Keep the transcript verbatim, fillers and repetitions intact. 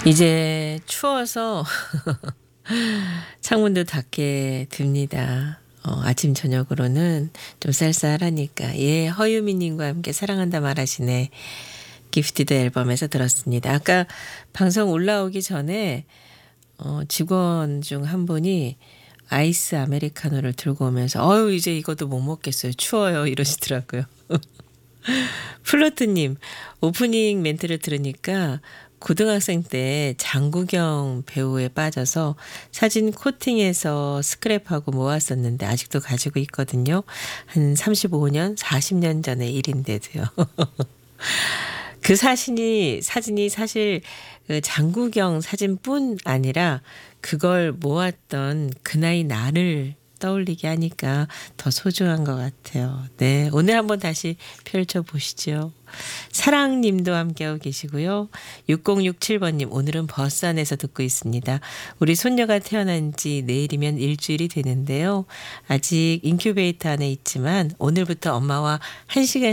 이제 추워서 창문도 닫게 됩니다. 어, 아침 저녁으로는 좀 쌀쌀하니까. 예, 허유미님과 함께 사랑한다 말하시네. 기프티드 앨범에서 들었습니다. 아까 방송 올라오기 전에 어, 직원 중 한 분이 아이스 아메리카노를 들고 오면서 어유 이제 이것도 못 먹겠어요. 추워요 이러시더라고요. 플로트님 오프닝 멘트를 들으니까 고등학생 때 장국영 배우에 빠져서 사진 코팅해서 스크랩하고 모았었는데 아직도 가지고 있거든요. 한 삼십오 년, 사십 년 전의 일인데도요. 그 사진이 사진이 사실 그 장국영 사진뿐 아니라 그걸 모았던 그 나이 나를 떠올리게 하니까 더 소중한 것 같아요. 네, 오늘 한번 다시 펼쳐보시죠. 사랑님도 함께하고 계시고요. 육공육칠 번님 오늘은 버스 안에서 듣고 있습니다. 우리 손녀가 태어난 지 내일이면 일주일이 되는데요. 아직 인큐베이터 안에 있지만 오늘부터 엄마와 한 시간